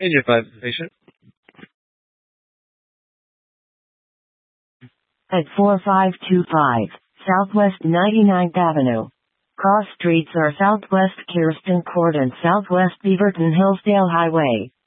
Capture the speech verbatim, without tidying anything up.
India five, patient. At four five two five, Southwest ninety-ninth Avenue. Cross streets are Southwest Kirsten Court and Southwest Beaverton Hillsdale Highway.